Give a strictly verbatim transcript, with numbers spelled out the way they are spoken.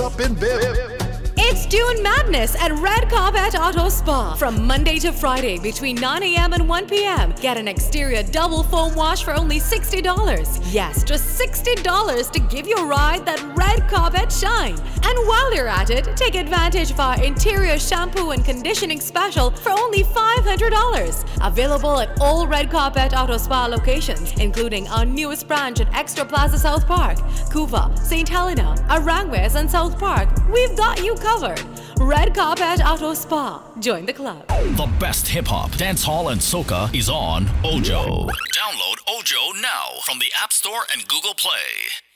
up in Bibb. It's June Madness at Red Carpet Auto Spa. From Monday to Friday between nine a.m. and one p.m. Get an exterior double foam wash for only sixty dollars. Yes, just sixty dollars to give your ride that red carpet shine. And while you're at it, take advantage of our interior shampoo and conditioning special for only five hundred dollars. Available at all Red Carpet Auto Spa locations, including our newest branch at Extra Plaza South Park, Couva, Saint Helena, Arangwes, and South Park. We've got you covered. Red Carpet Auto Spa. Join the club. The best hip-hop, dancehall, and soca is on Ojo. Download Ojo now from the App Store and Google Play.